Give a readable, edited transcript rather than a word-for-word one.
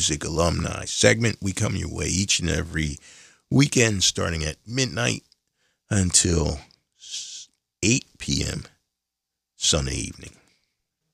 Music Alumni segment. We come your way each and every weekend starting at midnight until 8 p.m. Sunday evening.